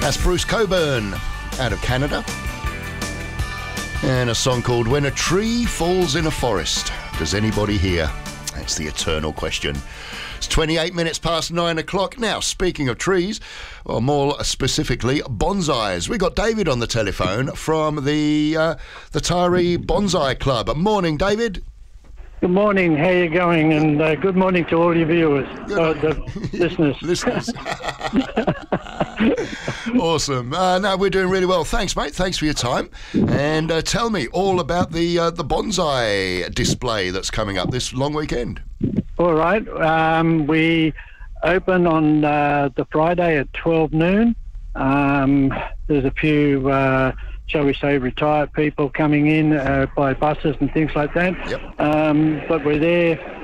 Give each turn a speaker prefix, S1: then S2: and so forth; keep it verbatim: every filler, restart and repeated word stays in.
S1: That's Bruce Cockburn out of Canada. And a song called When a Tree Falls in a Forest. Does anybody hear? That's the eternal question. It's twenty-eight minutes past nine o'clock. Now, speaking of trees, or more specifically, bonsais. We got David on the telephone from the uh, the Tyree Bonsai Club. Morning, David.
S2: Good morning. How are you going? And uh, good morning to all your viewers, uh, the listeners.
S1: listeners. Awesome. Uh, no, we're doing really well. Thanks, mate. Thanks for your time. And uh, tell me all about the uh, the bonsai display that's coming up this long weekend.
S2: All right. Um, we open on uh, the Friday at twelve noon. Um, there's a few, uh, shall we say, retired people coming in uh, by buses and things like that.
S1: Yep.
S2: Um, but we're there